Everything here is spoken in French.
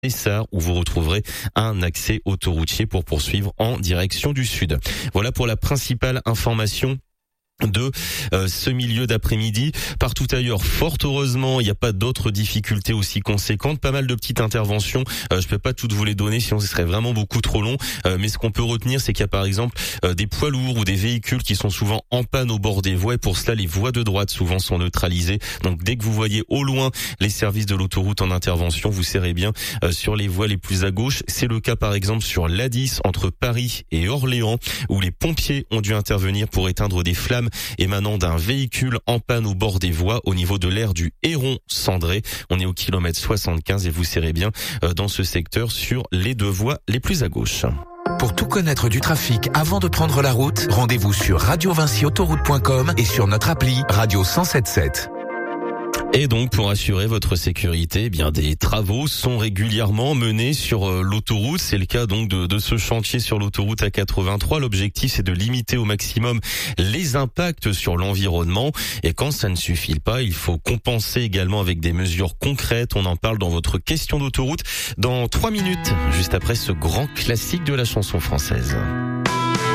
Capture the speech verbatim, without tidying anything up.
Essart où vous retrouverez un accès autoroutier pour poursuivre en direction du sud. Voilà pour la principale information de euh, ce milieu d'après-midi. Partout ailleurs, fort heureusement, il n'y a pas d'autres difficultés aussi conséquentes. Pas mal de petites interventions. Euh, je peux pas toutes vous les donner, sinon ce serait vraiment beaucoup trop long. Euh, mais ce qu'on peut retenir, c'est qu'il y a par exemple euh, des poids lourds ou des véhicules qui sont souvent en panne au bord des voies. Et pour cela, les voies de droite souvent sont neutralisées. Donc dès que vous voyez au loin les services de l'autoroute en intervention, vous serrez bien euh, sur les voies les plus à gauche. C'est le cas par exemple sur l'A dix entre Paris et Orléans, où les pompiers ont dû intervenir pour éteindre des flammes émanant d'un véhicule en panne au bord des voies au niveau de l'aire du Héron-Cendré. On est au kilomètre soixante-quinze et vous serrez bien dans ce secteur sur les deux voies les plus à gauche. Pour tout connaître du trafic avant de prendre la route, rendez-vous sur radio vinci autoroute point com et sur notre appli Radio cent sept sept. Et donc, pour assurer votre sécurité, eh bien des travaux sont régulièrement menés sur euh, l'autoroute. C'est le cas donc de, de ce chantier sur l'autoroute A quatre-vingt-trois. L'objectif, c'est de limiter au maximum les impacts sur l'environnement. Et quand ça ne suffit pas, il faut compenser également avec des mesures concrètes. On en parle dans votre question d'autoroute dans trois minutes, juste après ce grand classique de la chanson française.